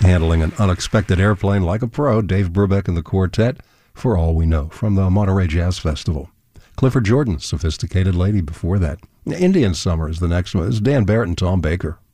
handling an unexpected airplane like a pro, Dave Brubeck and the Quartet, For All We Know, from the Monterey Jazz Festival. Clifford Jordan, Sophisticated Lady before that. Indian Summer is the next one. It's Dan Barrett and Tom Baker.